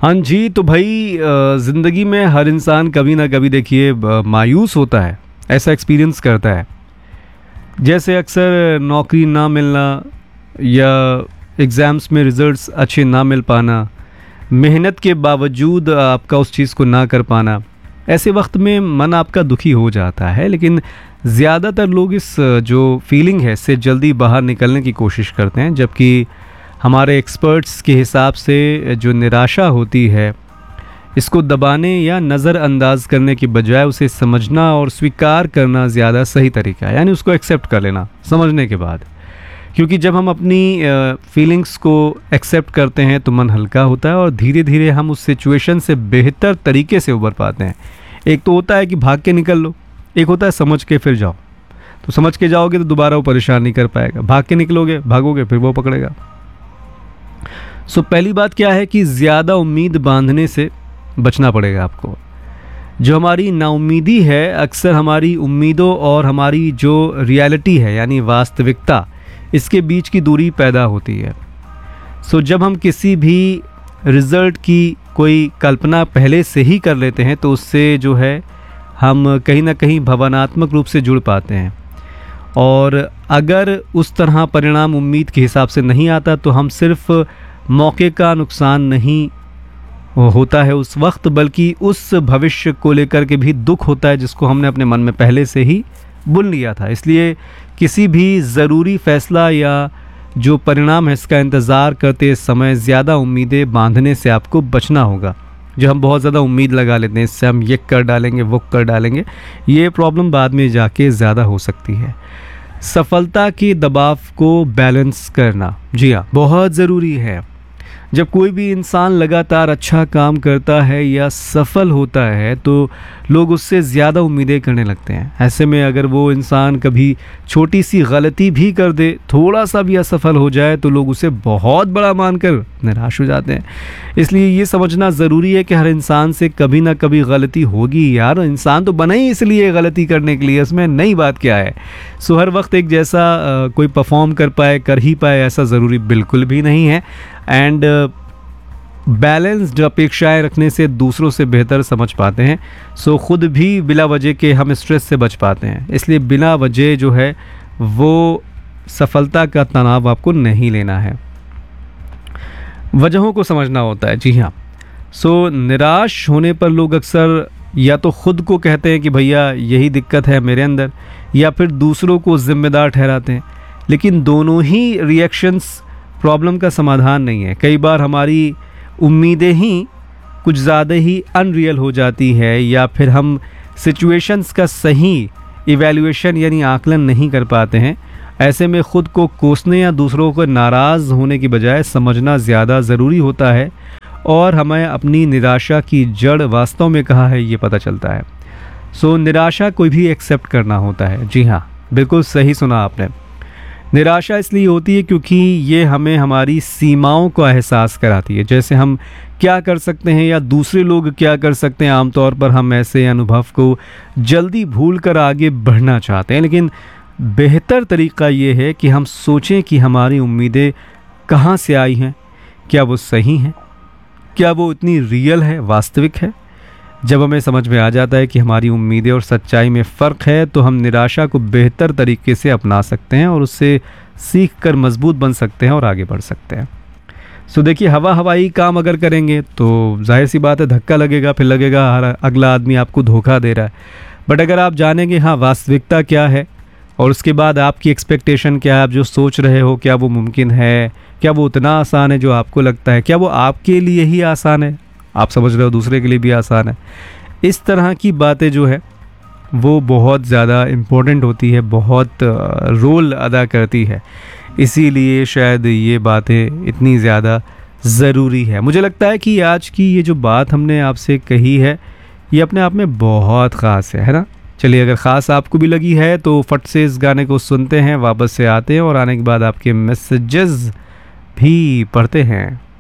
हाँ जी, तो भाई ज़िंदगी में हर इंसान कभी ना कभी देखिए मायूस होता है, ऐसा एक्सपीरियंस करता है। जैसे अक्सर नौकरी ना मिलना या एग्ज़ाम्स में रिज़ल्ट्स अच्छे ना मिल पाना, मेहनत के बावजूद आपका उस चीज़ को ना कर पाना, ऐसे वक्त में मन आपका दुखी हो जाता है। लेकिन ज़्यादातर लोग इस जो फीलिंग है इससे जल्दी बाहर निकलने की कोशिश करते हैं, जबकि हमारे एक्सपर्ट्स के हिसाब से जो निराशा होती है इसको दबाने या नज़रअंदाज करने की बजाय उसे समझना और स्वीकार करना ज़्यादा सही तरीका है, यानी उसको एक्सेप्ट कर लेना समझने के बाद। क्योंकि जब हम अपनी फीलिंग्स को एक्सेप्ट करते हैं तो मन हल्का होता है और धीरे धीरे हम उस सिचुएशन से बेहतर तरीके से उबर पाते हैं। एक तो होता है कि भाग के निकल लो, एक होता है समझ के फिर जाओ। तो समझ के जाओगे तो दोबारा वो परेशान नहीं कर पाएगा, भाग के निकलोगे भागोगे फिर वो पकड़ेगा। सो पहली बात क्या है कि ज़्यादा उम्मीद बांधने से बचना पड़ेगा आपको। जो हमारी नाउम्मीदी है अक्सर हमारी उम्मीदों और हमारी जो रियलिटी है यानी वास्तविकता, इसके बीच की दूरी पैदा होती है। सो जब हम किसी भी रिज़ल्ट की कोई कल्पना पहले से ही कर लेते हैं तो उससे जो है हम कहीं ना कहीं भावनात्मक रूप से जुड़ पाते हैं, और अगर उस तरह परिणाम उम्मीद के हिसाब से नहीं आता तो हम सिर्फ मौके का नुकसान नहीं होता है उस वक्त, बल्कि उस भविष्य को लेकर के भी दुख होता है जिसको हमने अपने मन में पहले से ही बुन लिया था। इसलिए किसी भी ज़रूरी फ़ैसला या जो परिणाम है इसका इंतज़ार करते समय ज़्यादा उम्मीदें बांधने से आपको बचना होगा। जो हम बहुत ज़्यादा उम्मीद लगा लेते हैं, इससे हम ये कर डालेंगे वो कर डालेंगे, ये प्रॉब्लम बाद में जाके ज़्यादा हो सकती है। सफलता के दबाव को बैलेंस करना, जी हाँ, बहुत ज़रूरी है। जब कोई भी इंसान लगातार अच्छा काम करता है या सफल होता है तो लोग उससे ज़्यादा उम्मीदें करने लगते हैं। ऐसे में अगर वो इंसान कभी छोटी सी गलती भी कर दे, थोड़ा सा भी असफल हो जाए, तो लोग उसे बहुत बड़ा मानकर निराश हो जाते हैं। इसलिए ये समझना ज़रूरी है कि हर इंसान से कभी ना कभी गलती होगी। यार, इंसान तो बना ही इसलिए गलती करने के लिए, इसमें नई बात क्या है। सो हर वक्त एक जैसा कोई परफॉर्म कर ही पाए ऐसा ज़रूरी बिल्कुल भी नहीं है। एंड बैलेंस्ड अपेक्षाएं रखने से दूसरों से बेहतर समझ पाते हैं। सो ख़ुद भी बिला वजह के हम स्ट्रेस से बच पाते हैं। इसलिए बिना वजह जो है वो सफलता का तनाव आपको नहीं लेना है, वजहों को समझना होता है। जी हाँ, सो निराश होने पर लोग अक्सर या तो ख़ुद को कहते हैं कि भैया यही दिक्कत है मेरे अंदर, या फिर दूसरों को ज़िम्मेदार ठहराते हैं। लेकिन दोनों ही रिएक्शंस प्रॉब्लम का समाधान नहीं है। कई बार हमारी उम्मीदें ही कुछ ज़्यादा ही अनरियल हो जाती है, या फिर हम सिचुएशंस का सही इवैल्यूएशन यानी आकलन नहीं कर पाते हैं। ऐसे में ख़ुद को कोसने या दूसरों को नाराज़ होने की बजाय समझना ज़्यादा ज़रूरी होता है, और हमें अपनी निराशा की जड़ वास्तव में कहाँ है ये पता चलता है। सो निराशा कोई भी एक्सेप्ट करना होता है। जी हाँ, बिल्कुल सही सुना आपने। निराशा इसलिए होती है क्योंकि ये हमें हमारी सीमाओं का एहसास कराती है, जैसे हम क्या कर सकते हैं या दूसरे लोग क्या कर सकते हैं। आमतौर पर हम ऐसे अनुभव को जल्दी भूल कर आगे बढ़ना चाहते हैं, लेकिन बेहतर तरीका ये है कि हम सोचें कि हमारी उम्मीदें कहाँ से आई हैं, क्या वो सही हैं, क्या वो इतनी रियल है, वास्तविक है। जब हमें समझ में आ जाता है कि हमारी उम्मीदें और सच्चाई में फ़र्क है तो हम निराशा को बेहतर तरीके से अपना सकते हैं और उससे सीख कर मजबूत बन सकते हैं और आगे बढ़ सकते हैं। सो देखिए, हवाई काम अगर करेंगे तो जाहिर सी बात है धक्का लगेगा, फिर लगेगा हर अगला आदमी आपको धोखा दे रहा है। बट अगर आप जानेंगे हाँ वास्तविकता क्या है और उसके बाद आपकी एक्सपेक्टेशन क्या है, आप जो सोच रहे हो क्या वो मुमकिन है, क्या वो उतना आसान है जो आपको लगता है, क्या वो आपके लिए ही आसान है, आप समझ रहे हो दूसरे के लिए भी आसान है। इस तरह की बातें जो है वो बहुत ज़्यादा इम्पोर्टेंट होती है, बहुत रोल अदा करती है। इसीलिए शायद ये बातें इतनी ज़्यादा ज़रूरी है। मुझे लगता है कि आज की ये जो बात हमने आपसे कही है ये अपने आप में बहुत ख़ास है ना। चलिए, अगर ख़ास आपको भी लगी है तो फट से इस गाने को सुनते हैं, वापस से आते हैं और आने के बाद आपके मैसेजेस भी पढ़ते हैं।